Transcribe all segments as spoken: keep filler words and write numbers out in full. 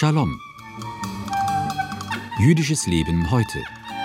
Shalom. Jüdisches Leben heute.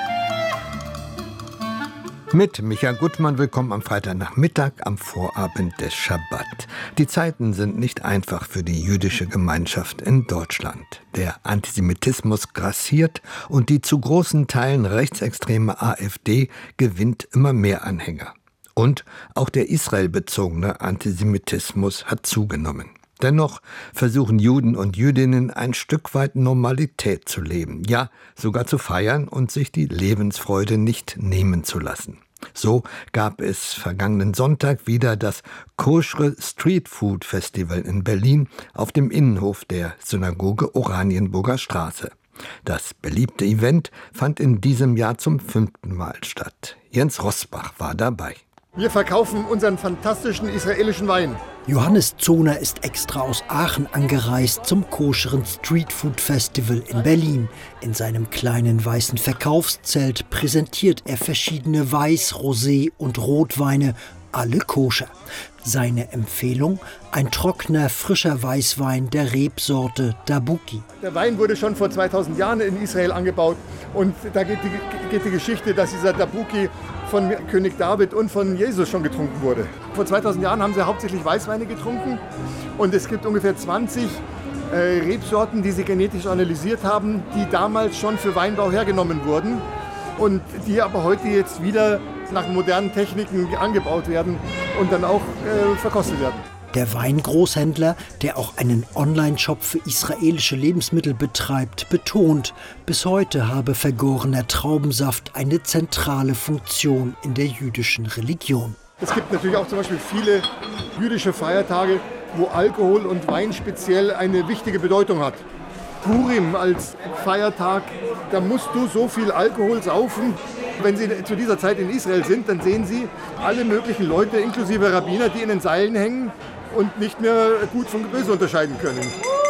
Mit Michael Gutmann, willkommen am Freitagnachmittag, am Vorabend des Schabbat. Die Zeiten sind nicht einfach für die jüdische Gemeinschaft in Deutschland. Der Antisemitismus grassiert und die zu großen Teilen rechtsextreme AfD gewinnt immer mehr Anhänger. Und auch der israelbezogene Antisemitismus hat zugenommen. Dennoch versuchen Juden und Jüdinnen ein Stück weit Normalität zu leben, ja sogar zu feiern und sich die Lebensfreude nicht nehmen zu lassen. So gab es vergangenen Sonntag wieder das Koschere Street Food Festival in Berlin auf dem Innenhof der Synagoge Oranienburger Straße. Das beliebte Event fand in diesem Jahr zum fünften Mal statt. Jens Rosbach war dabei. Wir verkaufen unseren fantastischen israelischen Wein. Johannes Zohner ist extra aus Aachen angereist zum Koscheren Street Food Festival in Berlin. In seinem kleinen weißen Verkaufszelt präsentiert er verschiedene Weiß-, Rosé- und Rotweine, alle koscher. Seine Empfehlung? Ein trockener, frischer Weißwein der Rebsorte Dabuki. Der Wein wurde schon vor zweitausend Jahren in Israel angebaut. Und da geht die, geht die Geschichte, dass dieser Dabuki von König David und von Jesus schon getrunken wurde. Vor zweitausend Jahren haben sie hauptsächlich Weißweine getrunken. Und es gibt ungefähr zwanzig äh, Rebsorten, die sie genetisch analysiert haben, die damals schon für Weinbau hergenommen wurden. Und die aber heute jetzt wieder nach modernen Techniken angebaut werden und dann auch äh, verkostet werden. Der Weingroßhändler, der auch einen Online-Shop für israelische Lebensmittel betreibt, betont, bis heute habe vergorener Traubensaft eine zentrale Funktion in der jüdischen Religion. Es gibt natürlich auch zum Beispiel viele jüdische Feiertage, wo Alkohol und Wein speziell eine wichtige Bedeutung hat. Purim als Feiertag, da musst du so viel Alkohol saufen. Wenn Sie zu dieser Zeit in Israel sind, dann sehen Sie alle möglichen Leute, inklusive Rabbiner, die in den Seilen hängen und nicht mehr gut von Böse unterscheiden können.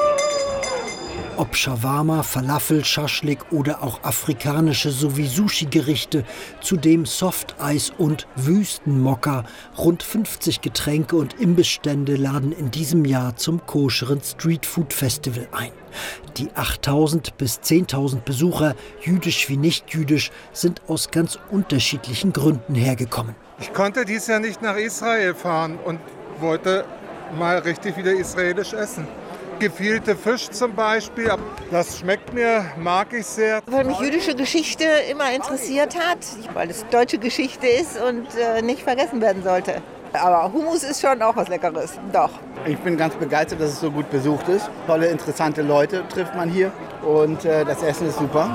Ob Shawarma, Falafel, Schaschlik oder auch afrikanische sowie Sushi-Gerichte, zudem Softeis und Wüstenmokka. Rund fünfzig Getränke und Imbissstände laden in diesem Jahr zum Koscheren Street Food Festival ein. Die achttausend bis zehntausend Besucher, jüdisch wie nicht jüdisch, sind aus ganz unterschiedlichen Gründen hergekommen. Ich konnte dieses Jahr nicht nach Israel fahren und wollte mal richtig wieder israelisch essen. Gefielte Fisch zum Beispiel, das schmeckt mir, mag ich sehr. Weil mich jüdische Geschichte immer interessiert hat, weil es deutsche Geschichte ist und äh, nicht vergessen werden sollte. Aber Hummus ist schon auch was Leckeres, doch. Ich bin ganz begeistert, dass es so gut besucht ist. Tolle, interessante Leute trifft man hier und äh, das Essen ist super.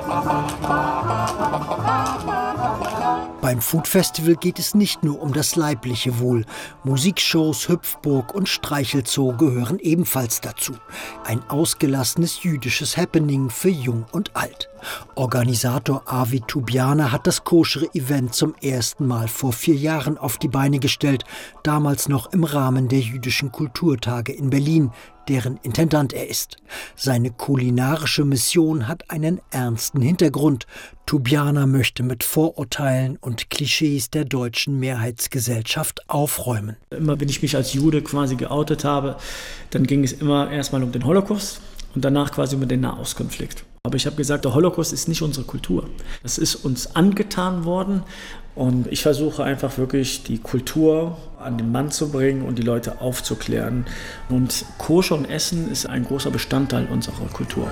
Beim Food Festival geht es nicht nur um das leibliche Wohl. Musikshows, Hüpfburg und Streichelzoo gehören ebenfalls dazu. Ein ausgelassenes jüdisches Happening für Jung und Alt. Organisator Avi Tubiana hat das koschere Event zum ersten Mal vor vier Jahren auf die Beine gestellt, damals noch im Rahmen der jüdischen Kulturtage in Berlin, deren Intendant er ist. Seine kulinarische Mission hat einen ernsten Hintergrund. Tubiana möchte mit Vorurteilen und Klischees der deutschen Mehrheitsgesellschaft aufräumen. Immer wenn ich mich als Jude quasi geoutet habe, dann ging es immer erstmal um den Holocaust und danach quasi um den Nahostkonflikt. Aber ich habe gesagt, der Holocaust ist nicht unsere Kultur. Das ist uns angetan worden und ich versuche einfach wirklich die Kultur an den Mann zu bringen und die Leute aufzuklären. Und Koscher und Essen ist ein großer Bestandteil unserer Kultur.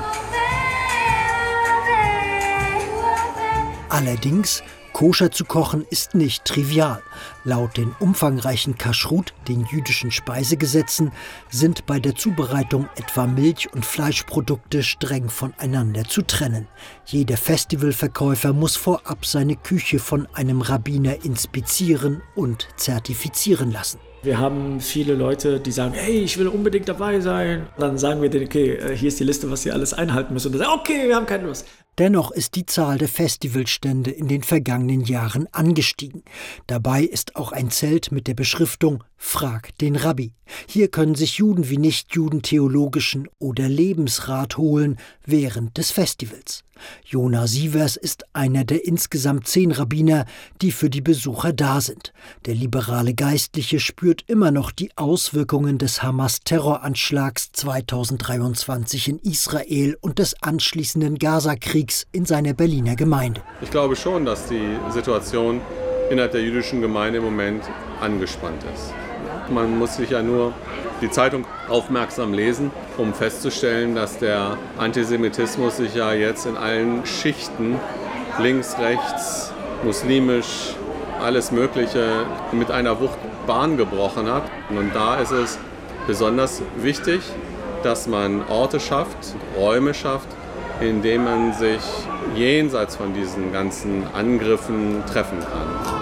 Allerdings, koscher zu kochen ist nicht trivial. Laut den umfangreichen Kashrut, den jüdischen Speisegesetzen, sind bei der Zubereitung etwa Milch- und Fleischprodukte streng voneinander zu trennen. Jeder Festivalverkäufer muss vorab seine Küche von einem Rabbiner inspizieren und zertifizieren lassen. Wir haben viele Leute, die sagen, hey, ich will unbedingt dabei sein. Dann sagen wir denen, okay, hier ist die Liste, was ihr alles einhalten müsst. Und dann sagen, okay, wir haben keine Lust. Dennoch ist die Zahl der Festivalstände in den vergangenen Jahren angestiegen. Dabei ist auch ein Zelt mit der Beschriftung »Frag den Rabbi«. Hier können sich Juden wie Nichtjuden theologischen oder Lebensrat holen während des Festivals. Jona Sievers ist einer der insgesamt zehn Rabbiner, die für die Besucher da sind. Der liberale Geistliche spürt immer noch die Auswirkungen des Hamas-Terroranschlags zweitausenddreiundzwanzig in Israel und des anschließenden Gaza-Kriegs in seiner Berliner Gemeinde. Ich glaube schon, dass die Situation innerhalb der jüdischen Gemeinde im Moment angespannt ist. Man muss sich ja nur die Zeitung aufmerksam lesen, um festzustellen, dass der Antisemitismus sich ja jetzt in allen Schichten, links, rechts, muslimisch, alles Mögliche, mit einer Wucht Bahn gebrochen hat. Und da ist es besonders wichtig, dass man Orte schafft, Räume schafft, in denen man sich jenseits von diesen ganzen Angriffen treffen kann.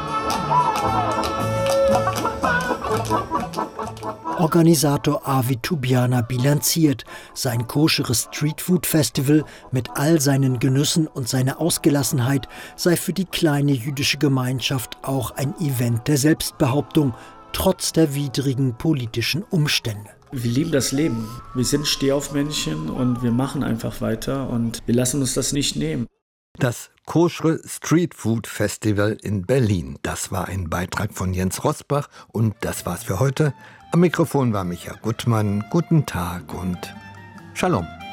Organisator Avi Tubiana bilanziert, sein koscheres Streetfood-Festival mit all seinen Genüssen und seiner Ausgelassenheit sei für die kleine jüdische Gemeinschaft auch ein Event der Selbstbehauptung, trotz der widrigen politischen Umstände. Wir lieben das Leben. Wir sind Stehaufmännchen und wir machen einfach weiter und wir lassen uns das nicht nehmen. Das Koschere Street Food Festival in Berlin. Das war ein Beitrag von Jens Rosbach und das war's für heute. Am Mikrofon war Micha Gutmann. Guten Tag und Shalom.